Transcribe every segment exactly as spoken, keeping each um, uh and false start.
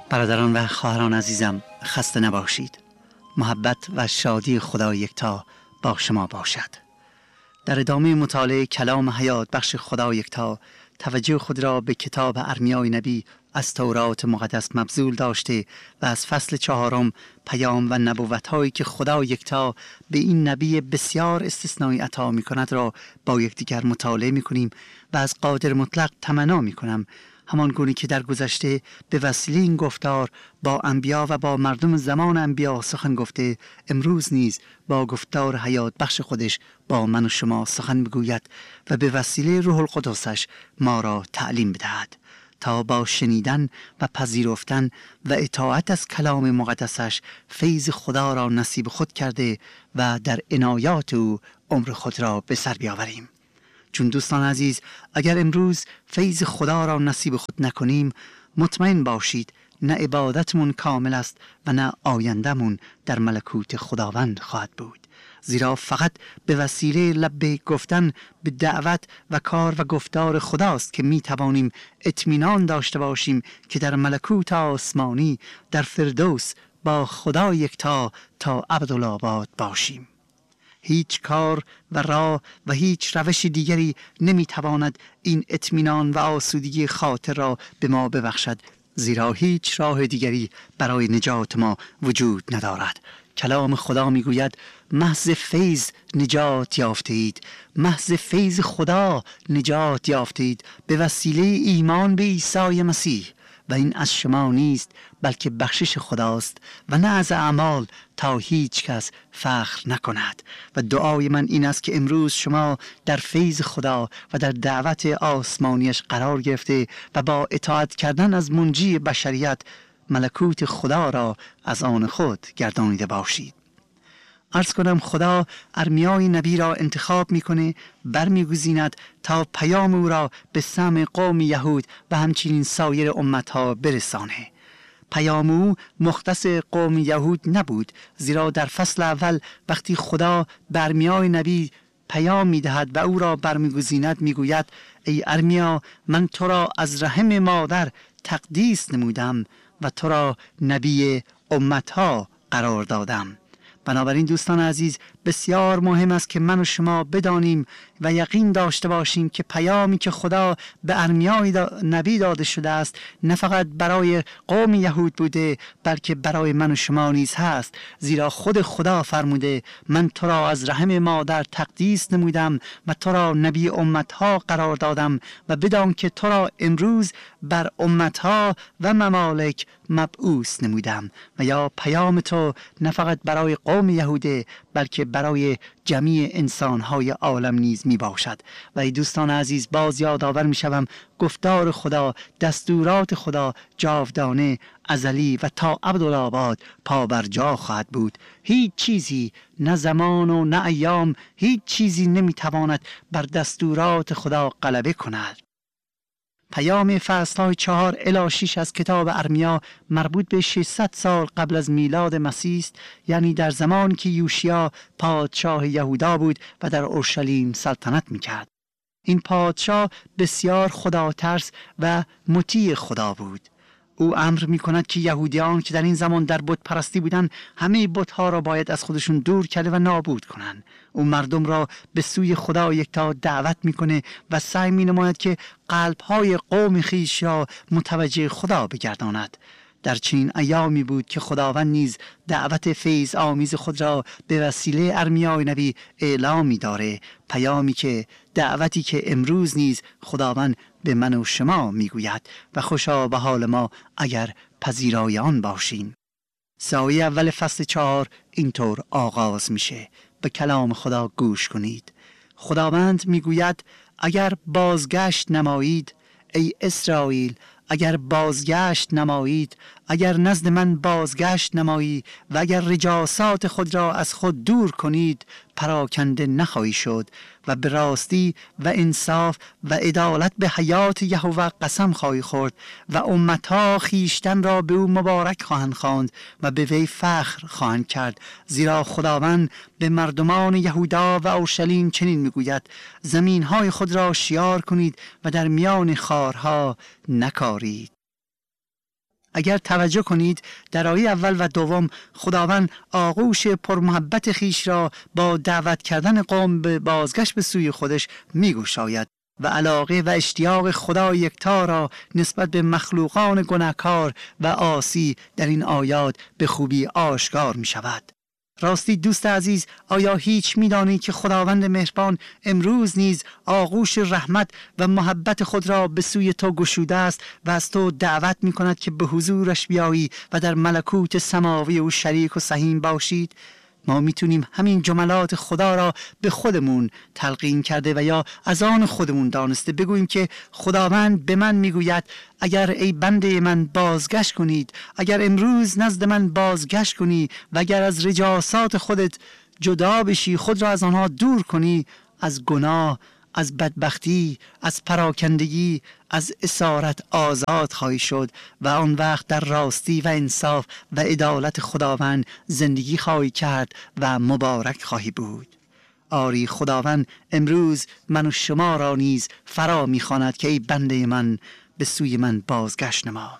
برادران و خواهران عزیزم، خسته نباشید. محبت و شادی خدا یکتا با شما باشد. در ادامه مطالعه کلام حیات بخش خدا یکتا، توجه خود را به کتاب ارمیای نبی از تورات مقدس مبذول داشته و از فصل چهارم پیام و نبوت‌هایی که خدا یکتا به این نبی بسیار استثنایی عطا می‌کند را با یکدیگر مطالعه می‌کنیم و از قادر مطلق تمنا می‌کنم همان گونه که در گذشته به وسیله این گفتار با انبیا و با مردم زمان انبیا سخن گفته، امروز نیز با گفتار حیات بخش خودش با من و شما سخن بگوید و به وسیله روح القدسش ما را تعلیم بدهد تا با شنیدن و پذیرفتن و اطاعت از کلام مقدسش فیض خدا را نصیب خود کرده و در عنایات او عمر خود را به سر بیاوریم. چون دوستان عزیز، اگر امروز فیض خدا را نصیب خود نکنیم، مطمئن باشید نه عبادتمون کامل است و نه آیندمون در ملکوت خداوند خواهد بود. زیرا فقط به وسیله لبیک گفتن به دعوت و کار و گفتار خداست که می توانیم اطمینان داشته باشیم که در ملکوت آسمانی در فردوس با خدا یکتا تا ابدالآباد باشیم. هیچ کار و راه و هیچ روش دیگری نمیتواند این اطمینان و آسودگی خاطر را به ما ببخشد، زیرا هیچ راه دیگری برای نجات ما وجود ندارد. کلام خدا میگوید محض فیض نجات یافته اید، محض فیض خدا نجات یافته اید به وسیله ایمان به عیسی مسیح، و این از شما نیست بلکه بخشش خداست و نه از اعمال تا هیچ کس فخر نکند. و دعای من این است که امروز شما در فیض خدا و در دعوت آسمانیش قرار گرفته و با اطاعت کردن از منجی بشریت ملکوت خدا را از آن خود گردانیده باشید. عرض کنم خدا ارمیای نبی را انتخاب میکنه، برمیگزیند تا پیام او را به سمع قوم یهود و همچنین سایر امتها برسانه. پیام او مختص قوم یهود نبود، زیرا در فصل اول وقتی خدا به ارمیای نبی پیام میدهد و او را برمیگزیند میگوید ای ارمیا، من تو را از رحم مادر تقدیس نمودم و تو را نبی امتها قرار دادم. بنابراین دوستان عزیز، بسیار مهم است که من و شما بدانیم و یقین داشته باشیم که پیامی که خدا به ارمیای دا نبی داده شده است نه فقط برای قوم یهود بوده بلکه برای من و شما نیز هست، زیرا خود خدا فرموده من تو را از رحم مادر تقدیس نمودم و تو را نبی امتها قرار دادم و بدان که تو را امروز بر امتها و ممالک مبعوث نمودم. و یا پیام تو نه فقط برای قوم یهوده بلکه برای جمیع انسان‌های عالم نیز می باشد. و ای دوستان عزیز، باز یادآور می شوم گفتار خدا، دستورات خدا جاودانه، ازلی و تا ابدالآباد پا بر جا خواهد بود. هیچ چیزی، نه زمان و نه ایام، هیچ چیزی نمی تواند بر دستورات خدا غلبه کند. پیام فصل‌های چهار الی شش از کتاب ارمیا مربوط به ششصد سال قبل از میلاد مسیح است، یعنی در زمانی که یوشیا پادشاه یهودا بود و در اورشلیم سلطنت می‌کرد. این پادشاه بسیار خدا ترس و مطیع خدا بود. او امر می کند که یهودیان که در این زمان در بت پرستی بودند همه بت‌ها را باید از خودشون دور کرده و نابود کنند. او مردم را به سوی خدا یکتا دعوت میکنه و سعی می نماید که قلب‌های قوم خویش را متوجه خدا بگرداند. در چنین ایامی بود که خداوند نیز دعوت فیض آمیز خود را به وسیله ارمیای نبی اعلام می داره، پیامی که دعوتی که امروز نیز خداوند به من و شما می گوید و خوشا به حال ما اگر پذیرای آن باشیم. سایه اول فصل چهار اینطور آغاز میشه: به کلام خدا گوش کنید. خداوند می گوید اگر بازگشت نمایید ای اسرائیل، اگر بازگشت نمایید، اگر نزد من بازگشت نمایی و اگر رجاسات خود را از خود دور کنید، پراکنده نخواهی شد و به راستی و انصاف و عدالت به حیات یهوه قسم خواهی خورد و امتها خیشتن را به او مبارک خواهند خواند و به وی فخر خواهند کرد. زیرا خداوند به مردمان یهودا و اورشلیم چنین میگوید: زمینهای خود را شیار کنید و در میان خارها نکارید. اگر توجه کنید در آیه اول و دوم خداوند آغوش پرمحبت خیش را با دعوت کردن قوم به بازگشت به سوی خودش میگشاید و علاقه و اشتیاق خدا یکتا را نسبت به مخلوقان گناهکار و عاصی در این آیات به خوبی آشکار می شود. راستی دوست عزیز، آیا هیچ می‌دانی که خداوند مهربان امروز نیز آغوش رحمت و محبت خود را به سوی تو گشوده است و از تو دعوت می‌کند که به حضورش بیایی و در ملکوت سماوی او شریک و سهیم باشید؟ ما میتونیم همین جملات خدا را به خودمون تلقین کرده و یا از آن خودمون دانسته بگوییم که خداوند به من میگوید اگر ای بنده من بازگشت کنید، اگر امروز نزد من بازگشت کنی و اگر از رجاسات خودت جدا بشی، خود را از آنها دور کنی، از گناه، از بدبختی، از پراکندگی، از اسارت آزاد خواهی شد و آن وقت در راستی و انصاف و عدالت خداوند زندگی خواهی کرد و مبارک خواهی بود. آری خداوند امروز من و شما را نیز فرا می‌خواند که ای بنده من به سوی من بازگشت نما.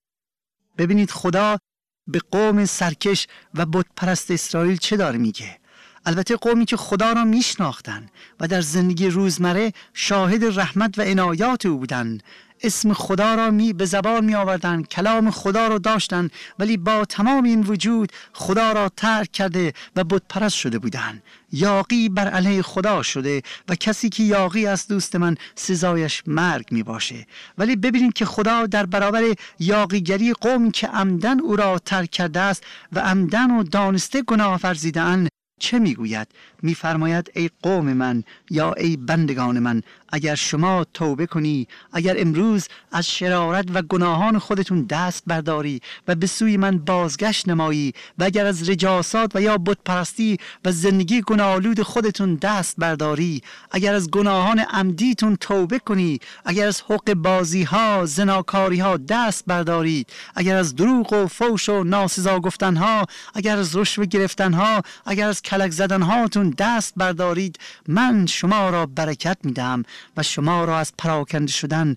ببینید خدا به قوم سرکش و بت پرست اسرائیل چه داره میگه. البته قومی که خدا را میشناختن و در زندگی روزمره شاهد رحمت و عنایات او بودن، اسم خدا را می به زبان می آوردن، کلام خدا را داشتن، ولی با تمام این وجود خدا را ترک کرده و بت پرست شده بودن. یاغی بر علیه خدا شده و کسی که یاغی است دوست من سزایش مرگ می باشه. ولی ببینید که خدا در برابر یاغیگری قومی که عمدن او را ترک کرده است و عمدن و دانسته گناه ورزیده‌اند چه میگوید؟ میفرماید ای قوم من یا ای بندگان من، اگر شما توبه کنی، اگر امروز از شرارت و گناهان خودتون دست برداری و به سوی من بازگشت نمایی و اگر از رجاسات و یا بت پرستی و زندگی گناه‌آلود خودتون دست برداری، اگر از گناهان عمدیتون توبه کنی، اگر از حق بازی ها، زناکاری ها دست بردارید، اگر از دروغ و فوش و ناسزا گفتن ها، اگر از رشوه گرفتن ها، اگر از کلک زدن هاتون دست بردارید، من شما را برکت میدم و شما را از پراکنده شدن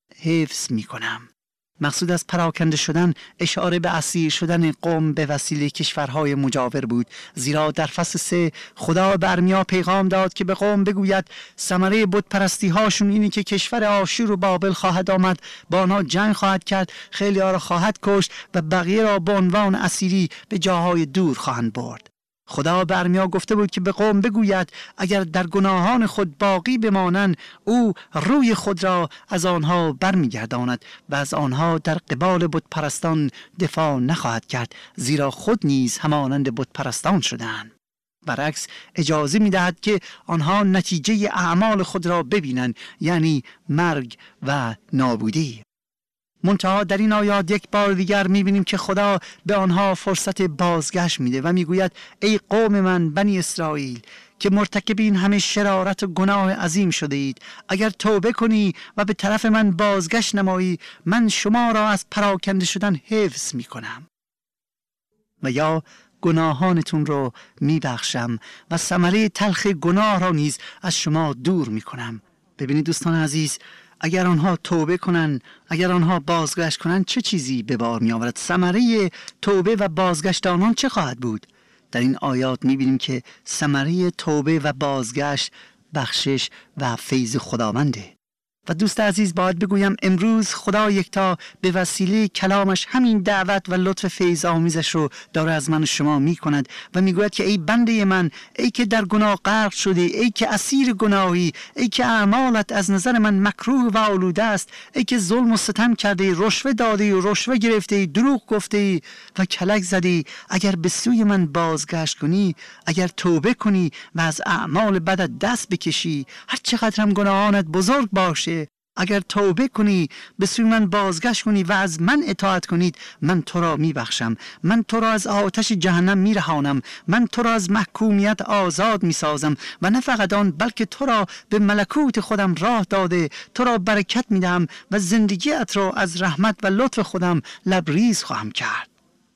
حفظ میکنم. مقصود از پراکنده شدن اشاره به اسیر شدن قوم به وسیله کشورهای مجاور بود، زیرا در فصل سه خدا به ارمیا پیغام داد که به قوم بگوید ثمره بت پرستی هاشون اینی که کشور آشور و بابل خواهد آمد، با آنها جنگ خواهد کرد، خیلی ها را خواهد کشت و بقیه را به عنوان اسیری به جاهای دور خواهند برد. خدا به ارمیا گفته بود که به قوم بگوید اگر در گناهان خود باقی بمانند، او روی خود را از آنها برمیگرداند و از آنها در قبال بت پرستان دفاع نخواهد کرد، زیرا خود نیز همانند بت پرستان شدند. برعکس اجازه می‌دهد که آنها نتیجه اعمال خود را ببینند، یعنی مرگ و نابودی. منتها در این آیات یک بار دیگر می‌بینیم که خدا به آنها فرصت بازگشت میده و میگوید ای قوم من بنی اسرائیل که مرتکب این همه شرارت و گناه عظیم شده اید، اگر توبه کنی و به طرف من بازگشت نمایی، من شما را از پراکنده شدن حفظ میکنم و یا گناهانتون رو میبخشم و ثمره تلخ گناه را نیز از شما دور میکنم. ببینید دوستان عزیز، اگر آنها توبه کنن، اگر آنها بازگشت کنن، چه چیزی به بار می آورد؟ ثمره توبه و بازگشت آنان چه خواهد بود؟ در این آیات می بینیم که ثمره توبه و بازگشت بخشش و فیض خداونده. و دوست عزیز باید بگویم امروز خدا یکتا به وسیله کلامش همین دعوت و لطف فیض آمیزش رو داره از من و شما می کند و می گوید که ای بنده من، ای که در گناه غرق شده، ای که اسیر گناهی، ای که اعمالت از نظر من مکروه و آلوده است، ای که ظلم و ستم کرده، رشوه داده و رشوه گرفته، دروغ گفته و کلک زده، اگر به سوی من بازگشت کنی، اگر توبه کنی و از اعمال بدت دست بکشی، هر چقدر هم گناهانت بزرگ باشه، اگر توبه کنی، به سوی من بازگشت کنی و از من اطاعت کنید، من تو را میبخشم، من تو را از آتش جهنم میرهانم، من تو را از محکومیت آزاد میسازم و نه فقط آن بلکه تو را به ملکوت خودم راه داده، تو را برکت میدم و زندگیت را از رحمت و لطف خودم لبریز خواهم کرد.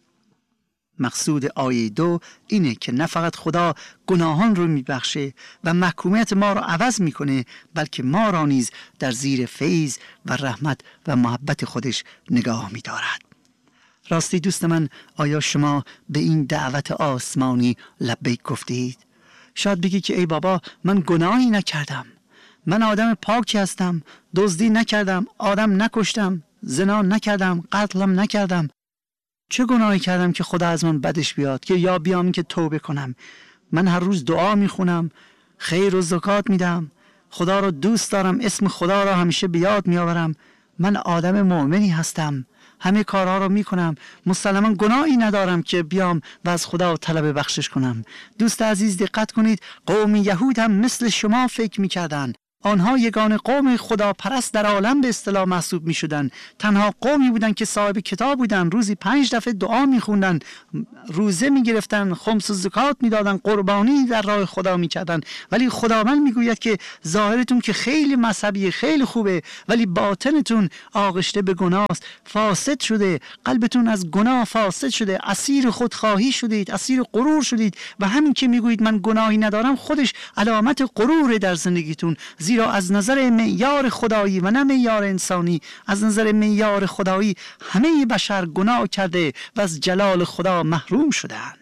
مقصود آیه دو اینه که نه فقط خدا گناهان رو میبخشه و محکومیت ما رو عوض میکنه، بلکه ما را نیز در زیر فیض و رحمت و محبت خودش نگاه میدارد. راستی دوست من، آیا شما به این دعوت آسمانی لبیک گفتید؟ شاید بگی که ای بابا، من گناهی نکردم، من آدم پاکی هستم، دزدی نکردم، آدم نکشتم، زنا نکردم، قتلم نکردم. چه گناهی کردم که خدا از من بدش بیاد که یا بیام که توبه کنم؟ من هر روز دعا میخونم، خیر و زکات میدم، خدا رو دوست دارم، اسم خدا رو همیشه به یاد میآورم، من آدم مؤمنی هستم، همه کارها رو میکنم، مسلما گناهی ندارم که بیام و از خدا طلب بخشش کنم. دوست عزیز دقت کنید، قوم یهود هم مثل شما فکر میکردن. آنها یگانه قوم خدا پرست در عالم به اصطلاح محسوب می شدن. تنها قومی بودن که صاحب کتاب بودن، روزی پنج دفعه دعا می خوندن، روزه می گرفتن، خمس و زکات می دادن، قربانی در راه خدا می کردن. ولی خداوند می گوید که ظاهرتون که خیلی مذهبی، خیلی خوبه، ولی باطنتون آغشته به گناه است، فاسد شده، قلبتون از گناه فاسد شده، اسیر خودخواهی شدید، اسیر غرور شدید. و همین که می گویید من گناهی ندارم، خودش علامت غرور در زندگیتون. زیرا از نظر معیار خدایی و نه معیار انسانی، از نظر معیار خدایی همه بشر گناه کرده و از جلال خدا محروم شدند.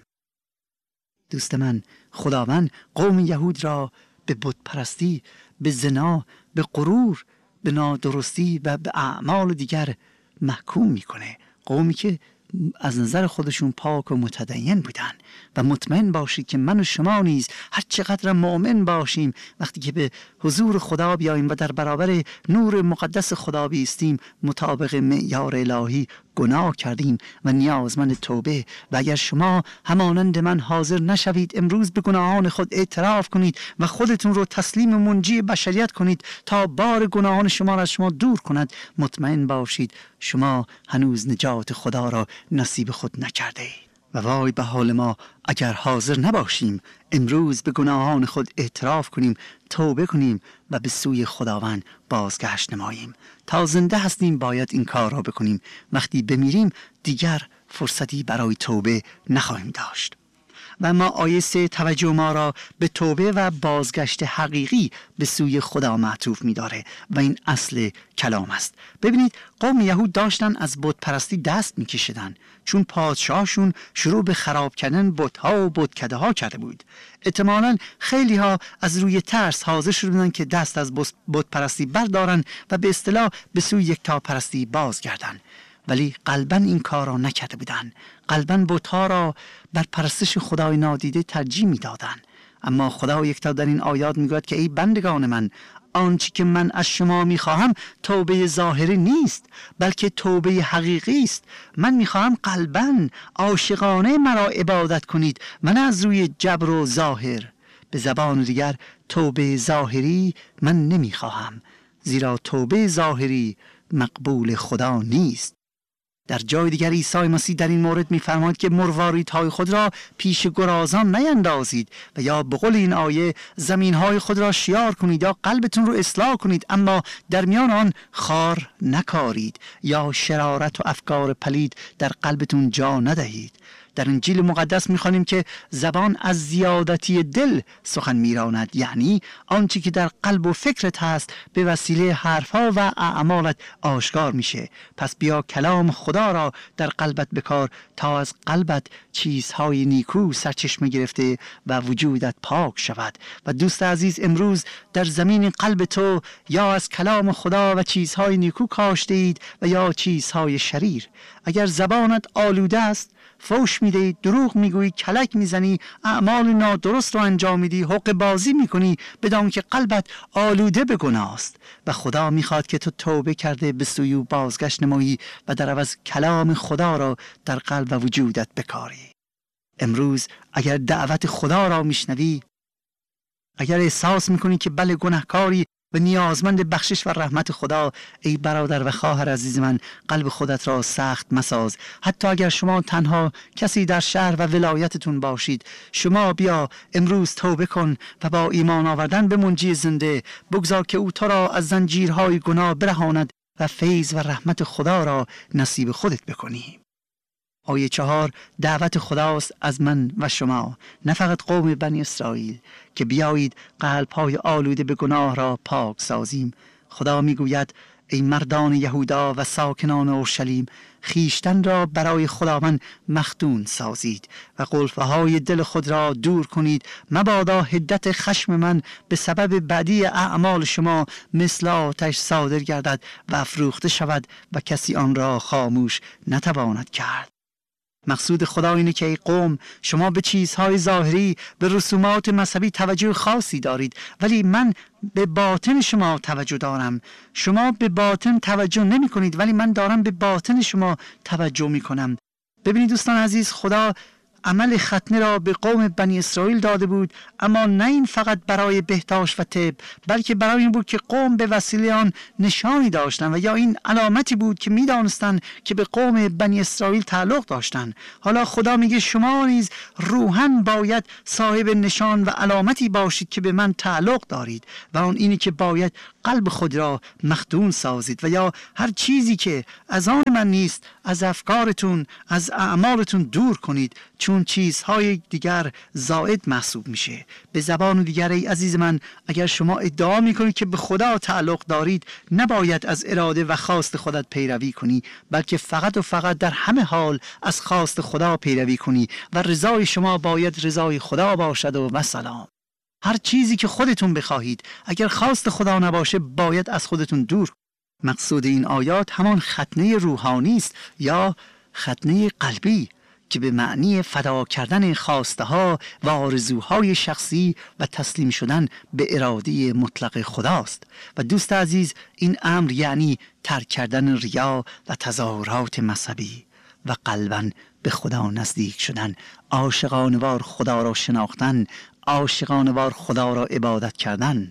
دوست من، خداوند قوم یهود را به بت پرستی، به زنا، به غرور، به نادرستی و به اعمال دیگر محکوم میکنه. قومی که از نظر خودشون پاک و متدین بودن. و مطمئن باشید که من و شما نیز هر چقدر مؤمن باشیم، وقتی که به حضور خدا بیاییم و در برابر نور مقدس خدا بیستیم، مطابق معیار الهی گناه کردیم و نیازمند توبه. و اگر شما همانند من حاضر نشوید امروز به گناهان خود اعتراف کنید و خودتون رو تسلیم منجی بشریت کنید تا بار گناهان شما را از شما دور کند، مطمئن باشید شما هنوز نجات خدا را نصیب خود نکرده اید. و وای به حال ما اگر حاضر نباشیم امروز به گناهان خود اعتراف کنیم، توبه کنیم و به سوی خداوند بازگشت نماییم. تا زنده هستیم باید این کار را بکنیم. وقتی بمیریم دیگر فرصتی برای توبه نخواهیم داشت. و ما آیه سه توجه ما را به توبه و بازگشت حقیقی به سوی خدا معطوف می داره و این اصل کلام است. ببینید قوم یهود داشتن از بت پرستی دست می کشیدن، چون پادشاهشون شروع به خراب کردن بت‌ها و بتکده ها کرده بود. احتمالاً خیلی ها از روی ترس حاضر شدن که دست از بت پرستی بردارن و به اصطلاح به سوی یکتا پرستی بازگردن. ولی قلباً این کار را نکرده بودند. قلباً بت‌ها را بر پرستش خدای نادیده ترجیح می‌دادند. اما خدا یکتا در این آیات می‌گوید که ای بندگان من، آنچه که من از شما می‌خواهم توبه ظاهری نیست، بلکه توبه حقیقی است. من می‌خواهم قلباً عاشقانه مرا عبادت کنید و نه از روی جبر و ظاهر. به زبان دیگر توبه ظاهری من نمی‌خواهم، زیرا توبه ظاهری مقبول خدا نیست. در جای دیگر عیسی مسیح در این مورد می‌فرماید که مرواریدهای خود را پیش گرازان نیندازید و یا به قول این آیه زمینهای خود را شیار کنید یا قلبتون رو اصلاح کنید، اما در میان آن خار نکارید یا شرارت و افکار پلید در قلبتون جا ندهید. در انجیل مقدس می‌خوانیم که زبان از زیادتی دل سخن می‌راند، یعنی آنچه که در قلب و فکرت هست به وسیله حرفها و اعمالت آشکار میشه. پس بیا کلام خدا را در قلبت بکار تا از قلبت چیزهای نیکو سرچشمه گرفته و وجودت پاک شود. و دوست عزیز، امروز در زمین قلب تو یا از کلام خدا و چیزهای نیکو کاشته اید و یا چیزهای شریر. اگر زبانت آلوده است، فوش میدهی، دروغ میگویی، کلک میزنی، اعمال نادرست رو انجام میدی، حق بازی میکنی، بدان که قلبت آلوده به گناه است و خدا میخواد که تو توبه کرده به سوی او بازگشت نمایی و در عوض کلام خدا را در قلب و وجودت بکاری. امروز اگر دعوت خدا را میشنوی، اگر احساس میکنی که بله گناهکاری و نیازمند بخشش و رحمت خدا، ای برادر و خواهر عزیز من، قلب خودت را سخت مساز. حتی اگر شما تنها کسی در شهر و ولایتتون باشید، شما بیا امروز توبه کن و با ایمان آوردن به منجی زنده بگذار که او تو را از زنجیرهای گناه برهاند و فیض و رحمت خدا را نصیب خودت بکنی. آیه چهار دعوت خداست از من و شما، نه فقط قوم بنی اسرائیل، که بیایید قلب‌های آلوده به گناه را پاک سازیم. خدا میگوید ای مردان یهودا و ساکنان اورشلیم، خیشتن را برای خداوند مختون سازید و قلفه های دل خود را دور کنید، مبادا حدت خشم من به سبب بدی اعمال شما مثل آتش صادر گردد و افروخته شود و کسی آن را خاموش نتواند کرد. مقصود خدا اینه که ای قوم، شما به چیزهای ظاهری، به رسومات مذهبی توجه خاصی دارید، ولی من به باطن شما توجه دارم. شما به باطن توجه نمی کنید، ولی من دارم به باطن شما توجه می کنم. ببینید دوستان عزیز، خدا عمل ختنه را به قوم بنی اسرائیل داده بود، اما نه این فقط برای بهداشت و طب، بلکه برای این بود که قوم به وسیله آن نشانی داشتند و یا این علامتی بود که می‌دانستند که به قوم بنی اسرائیل تعلق داشتند. حالا خدا میگه شما نیز روحاً باید صاحب نشان و علامتی باشید که به من تعلق دارید و آن اینی که باید قلب خود را مختون سازید و یا هر چیزی که از آن من نیست از افکارتون، از اعمالتون دور کنید، چون چیزهای دیگر زائد محسوب میشه. به زبان دیگر ای عزیز من، اگر شما ادعا میکنید که به خدا تعلق دارید، نباید از اراده و خواست خودت پیروی کنی، بلکه فقط و فقط در همه حال از خواست خدا پیروی کنی و رضای شما باید رضای خدا باشد و مثلا هر چیزی که خودتون بخواهید اگر خواست خدا نباشه باید از خودتون دور. مقصود این آیات همان ختنه روحانی است یا ختنه قلبی که به معنی فدا کردن خواسته ها و آرزوهای شخصی و تسلیم شدن به اراده مطلق خداست. و دوست عزیز، این امر یعنی ترک کردن ریا و تظاهرات مذهبی و قلباً به خدا نزدیک شدن، عاشقانه‌وار خدا را شناختن، عاشقانه‌وار خدا را عبادت کردن.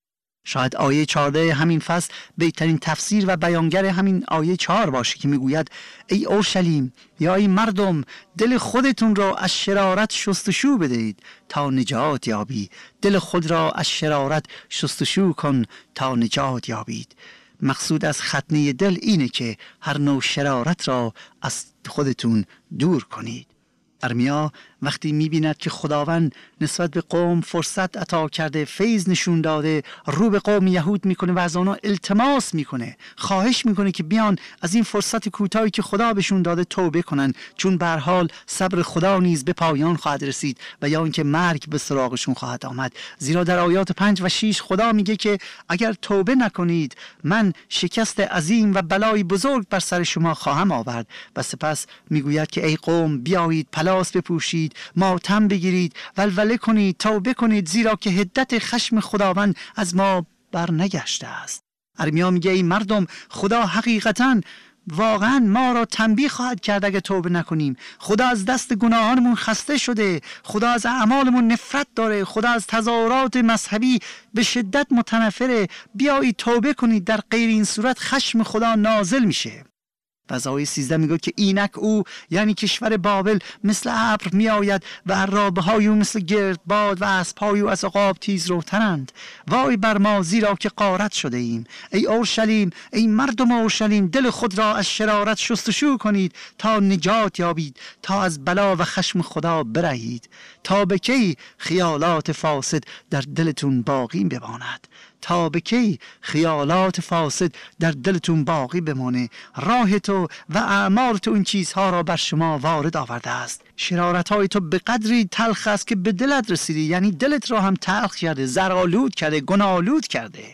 شاید آیه چهارده همین فصل بهترین تفسیر و بیانگر همین آیه چهار باشه که میگوید ای اورشلیم یا ای مردم، دل خودتون را از شرارت شستشو بدهید تا نجات یابید. دل خود را از شرارت شستشو کن تا نجات یابید. مقصود از ختنه دل اینه که هر نوع شرارت را از خودتون دور کنید. ارمیا وقتی می‌بیند که خداوند نسبت به قوم فرصت عطا کرده، فیض نشون داده، رو به قوم یهود میکنه و از آنها التماس میکنه، خواهش میکنه که بیان از این فرصت کوتاهی که خدا بهشون داده توبه کنن، چون به هر حال صبر خدا نیز به پایان خواهد رسید و یا اینکه مرگ به سراغشون خواهد آمد. زیرا در آیات پنج و شش خدا میگه که اگر توبه نکنید من شکست عظیم و بلای بزرگ بر سر شما خواهم آورد. و سپس میگوید که ای قوم بیایید پلاس بپوشید، ماتم بگیرید، ولوله کنید، توبه کنید، زیرا که حدت خشم خداوند از ما بر نگشته است. ارمیا میگه ای مردم، خدا حقیقتاً واقعا ما را تنبیه خواهد کرد اگه توبه نکنیم. خدا از دست گناهانمون خسته شده، خدا از اعمالمون نفرت داره، خدا از تظاهرات مذهبی به شدت متنفره. بیایید توبه کنید، در غیر این صورت خشم خدا نازل میشه. و آیه سیزده میگه که اینک او یعنی کشور بابل مثل ابر می آید و عرابه های او مثل گردباد و اسب‌های او از عقاب تیز روترند. وای بر ما زیرا که غارت شده ایم. ای اورشلیم، ای مردم اورشلیم، دل خود را از شرارت شستشو کنید تا نجات یابید، تا از بلا و خشم خدا برهید. تا به کی خیالات فاسد در دلتون باقی بماند؟ تا به کی خیالات فاسد در دلتون باقی بمانه؟ راه تو و اعمال تو این چیزها را بر شما وارد آورده است. شرارت های تو به قدری تلخ است که به دلت رسیدی، یعنی دلت را هم تلخ کرده، زرآلود کرده، گناه‌آلود کرده.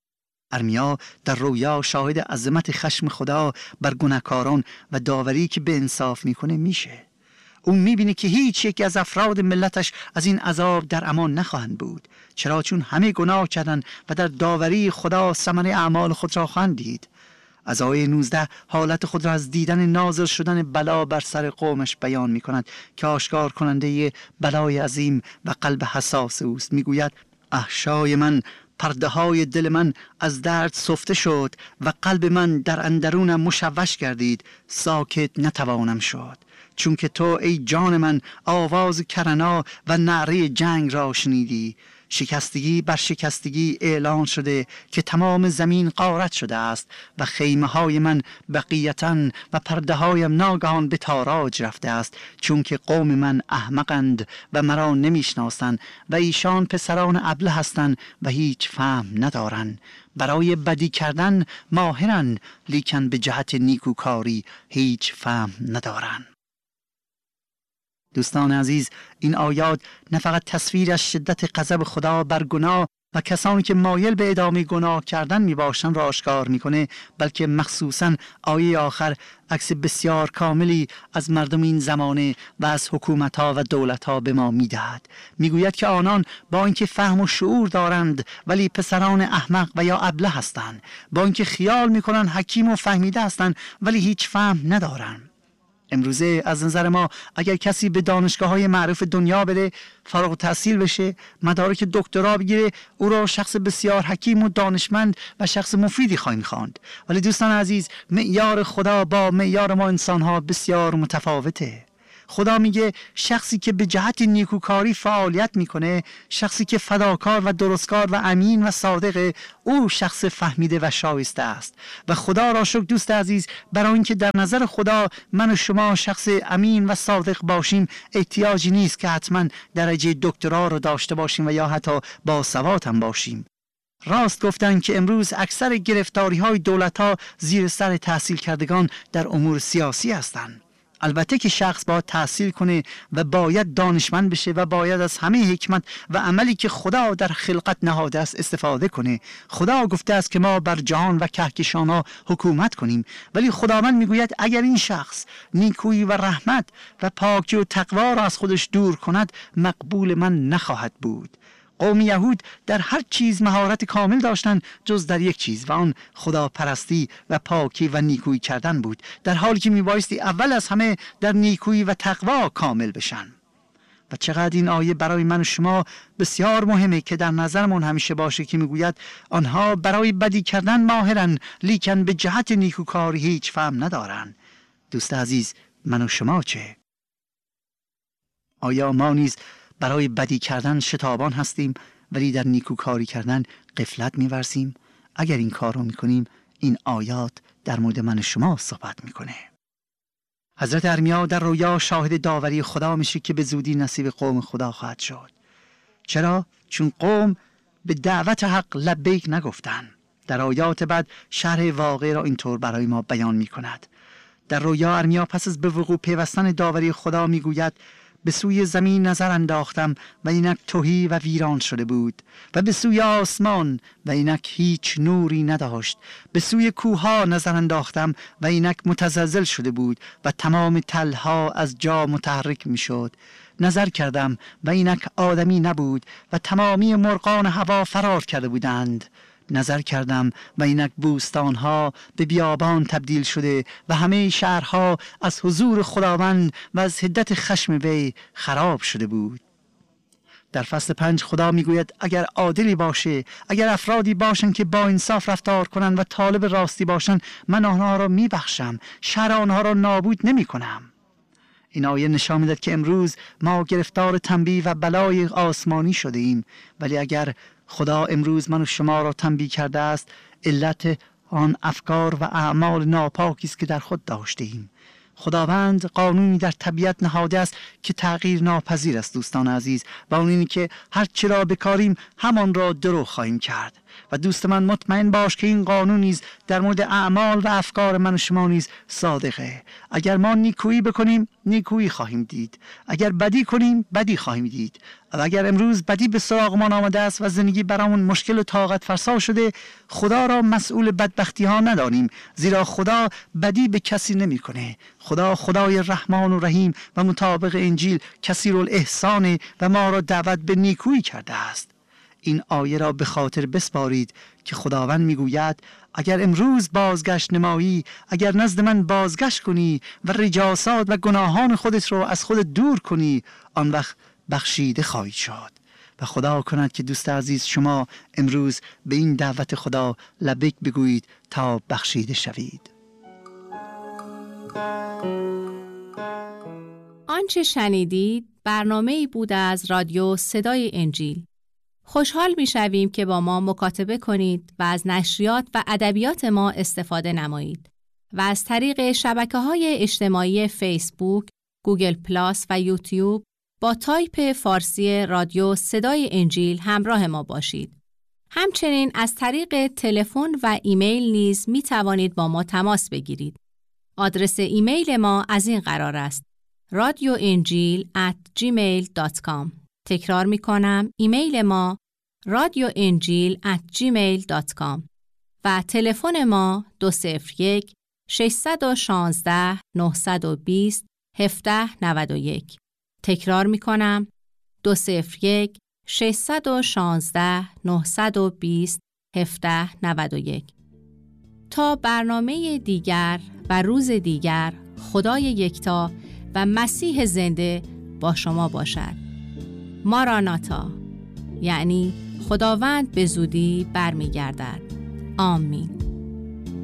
ارمیا در رویا شاهد عظمت خشم خدا بر گناهکاران و داوری که به انصاف میکنه میشه. اون میبینه که هیچ یک از افراد ملتش از این عذاب در امان نخواهند بود، چرا چون همه گناه کردند و در داوری خدا ثمر اعمال خود را خواهند دید. از آیه نوزده حالت خود را از دیدن نازل شدن بلا بر سر قومش بیان میکند که آشکار کننده بلای عظیم و قلب حساس اوست. میگوید احشای من، پرده های دل من از درد سفته شد و قلب من در اندرونم مشوش گردید، ساکت نتوانم شد. چون که تو ای جان من آواز کرنا و نعره جنگ را شنیدی، شکستگی بر شکستگی اعلان شده که تمام زمین غارت شده است و خیمه های من بقیتن و پرده هایم ناگهان به تاراج رفته است، چون که قوم من احمقند و مرا نمیشناسند و ایشان پسران ابله هستند و هیچ فهم ندارند. برای بدی کردن ماهرند، لیکن به جهت نیکوکاری هیچ فهم ندارند. دوستان عزیز، این آیات نه فقط تصویر از شدت غضب خدا بر گناه و کسانی که مایل به ادامه گناه کردن می باشند را آشکار میکنه، بلکه مخصوصاً آیه آخر عکس بسیار کاملی از مردم این زمانه و از حکومت‌ها و دولت‌ها به ما می‌دهد. میگوید که آنان با اینکه فهم و شعور دارند ولی پسران احمق و یا ابله هستند، با اینکه خیال می‌کنند حکیم و فهمیده هستند ولی هیچ فهم ندارند. امروزه از نظر ما اگر کسی به دانشگاه‌های معروف دنیا بره، فارغ التحصیل بشه، مدارک دکترا بگیره، او را شخص بسیار حکیم و دانشمند و شخص مفیدی خواهیم خواند. ولی دوستان عزیز، معیار خدا با معیار ما انسان‌ها بسیار متفاوته. خدا میگه شخصی که به جهت نیکوکاری فعالیت میکنه، شخصی که فداکار و درستکار و امین و صادقه، او شخص فهمیده و شایسته است. و خدا را شکر دوست عزیز، برای اینکه در نظر خدا من و شما شخص امین و صادق باشیم، احتیاجی نیست که حتما درجه دکترا رو داشته باشیم و یا حتی باسواد هم باشیم. راست گفتن که امروز اکثر گرفتاری های دولت ها زیر سر تحصیل کردگان در امور سیاسی هستند. البته که شخص باید تحصیل کنه و باید دانشمند بشه و باید از همه حکمت و عملی که خدا در خلقت نهاده است استفاده کنه. خدا گفته است که ما بر جهان و کهکشان‌ها حکومت کنیم، ولی خداوند میگوید اگر این شخص نیکویی و رحمت و پاکی و تقوا را از خودش دور کند، مقبول من نخواهد بود. قوم یهود در هر چیز مهارت کامل داشتند جز در یک چیز و آن خدا پرستی و پاکی و نیکویی کردن بود، در حالی که میبایستی اول از همه در نیکویی و تقوا کامل بشن. و چقدر این آیه برای من و شما بسیار مهمه که در نظرمون همیشه باشه که میگوید آنها برای بدی کردن ماهرن، لیکن به جهت نیکوکاری هیچ فهم ندارن. دوست عزیز، من و شما چه؟ آیا ما نیز برای بدی کردن شتابان هستیم ولی در نیکوکاری کردن غفلت می‌ورزیم؟ اگر این کار رو می‌کنیم، این آیات در مورد من و شما صحبت می‌کنه. حضرت ارمیا در رویا شاهد داوری خدا میشه که به زودی نصیب قوم خدا خواهد شد. چرا؟ چون قوم به دعوت حق لبیک نگفتن. در آیات بعد شرح واقع را اینطور برای ما بیان می‌کند. در رویا ارمیا پس از به وقوع پیوستن داوری خدا میگوید به سوی زمین نظر انداختم و اینک تهی و ویران شده بود، و به سوی آسمان و اینک هیچ نوری نداشت. به سوی کوها نظر انداختم و اینک متزلزل شده بود و تمام تلها از جا متحرک می شد. نظر کردم و اینک آدمی نبود و تمامی مرغان هوا فرار کرده بودند. نظر کردم و اینک بوستانها به بیابان تبدیل شده و همه شهرها از حضور خداوند و از حدت خشم وی خراب شده بود. در فصل پنج خدا میگوید اگر عادلی باشه، اگر افرادی باشن که با انصاف رفتار کنن و طالب راستی باشن، من آنها را میبخشم، شر آنها را نابود نمی کنم. این آیه نشان میدهد که امروز ما گرفتار تنبیه و بلای آسمانی شده ایم، ولی اگر خدا امروز من و شما را تنبیه کرده است، علت آن افکار و اعمال ناپاکی است که در خود داشته ایم. خداوند قانونی در طبیعت نهاده است که تغییر ناپذیر است دوستان عزیز، و اون اینه که هر چی را بکاریم همان را درو خواهیم کرد. و دوست من مطمئن باش که این قانون نیز در مورد اعمال و افکار من و شما نیز صادقه. اگر ما نیکویی بکنیم نیکویی خواهیم دید، اگر بدی کنیم بدی خواهیم دید. و اگر امروز بدی به سراغمان آمده است و زندگی برامون مشکل و طاقت فرسا شده، خدا را مسئول بدبختی ها ندانیم، زیرا خدا بدی به کسی نمیکنه. خدا خدای رحمان و رحیم و مطابق انجیل کثیر الاحسان و ما را دعوت به نیکویی کرده است. این آیه را به خاطر بسپارید که خداوند میگوید اگر امروز بازگشت نمایی، اگر نزد من بازگشت کنی و رجاسات و گناهان خودت رو از خود دور کنی، آن وقت بخشیده خواهید شد. و خدا کند که دوست عزیز شما امروز به این دعوت خدا لبیک بگویید تا بخشیده شوید. آنچه شنیدید برنامه‌ای بود از رادیو صدای انجیل. خوشحال می‌شویم که با ما مکاتبه کنید و از نشریات و ادبیات ما استفاده نمایید و از طریق شبکه‌های اجتماعی فیسبوک، گوگل پلاس و یوتیوب با تایپ فارسی رادیو صدای انجیل همراه ما باشید. همچنین از طریق تلفن و ایمیل نیز می توانید با ما تماس بگیرید. آدرس ایمیل ما از این قرار است: رادیو انجیل ات جیمیل دات کام. تکرار می کنم، ایمیل ما رادیو انجیل ات جیمیل دات کام و تلفن ما دو صفر یک ششصد و شانزده نهصد و بیست هفده نود و یک. تکرار می کنم، دو صفر یک ششصد و شانزده نهصد و بیست هفده نود و یک. تا برنامه دیگر و روز دیگر، خدای یکتا و مسیح زنده با شما باشد. ماراناتا، یعنی خداوند به زودی برمیگردد. آمین.